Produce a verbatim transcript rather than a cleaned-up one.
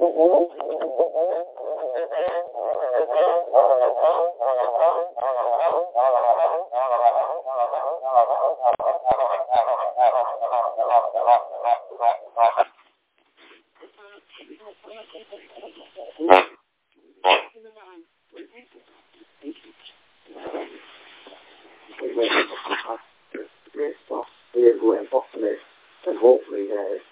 Great stuff. We're going off on it, and hopefully, uh,